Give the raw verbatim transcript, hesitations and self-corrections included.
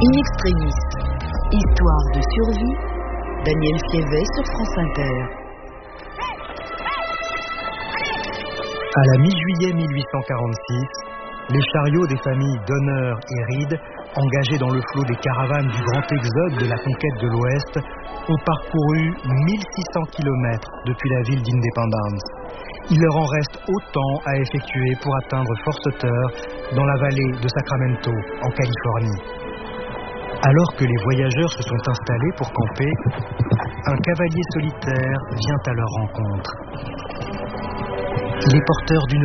In extremis, histoire de survie, Daniel Fievet sur France Inter. À la mi-juillet mille huit cent quarante-six, les chariots des familles Donner et Reed, engagés dans le flot des caravanes du grand exode de la conquête de l'Ouest, ont parcouru mille six cents kilomètres depuis la ville d'Independence. Il leur en reste autant à effectuer pour atteindre Fort Sutter dans la vallée de Sacramento, en Californie. Alors que les voyageurs se sont installés pour camper, un cavalier solitaire vient à leur rencontre. Il est porteur d'une